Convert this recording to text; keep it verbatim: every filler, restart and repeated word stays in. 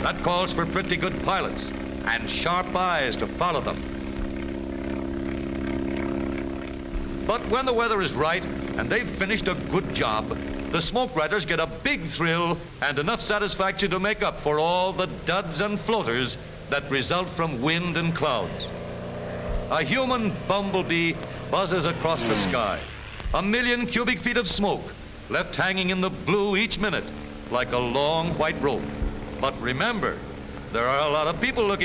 That calls for pretty good pilots and sharp eyes to follow them. But when the weather is right and they've finished a good job, the smoke riders get a big thrill and enough satisfaction to make up for all the duds and floaters that result from wind and clouds. A human bumblebee buzzes across the sky. A million cubic feet of smoke left hanging in the blue each minute like a long white rope. But remember, there are a lot of people looking